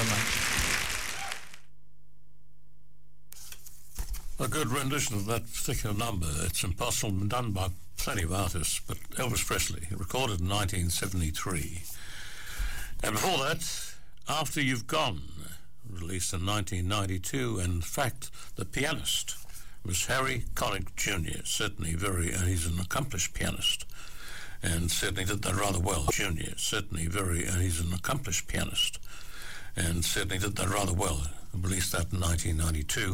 very much. A good rendition of that particular number. It's impossible, been done by plenty of artists, but Elvis Presley, recorded in 1973. And before that, After You've Gone, released in 1992, and in fact, the pianist was Harry Connick Jr., certainly he's an accomplished pianist, and certainly did that rather well. He's an accomplished pianist, and certainly did that rather well. Released that in 1992.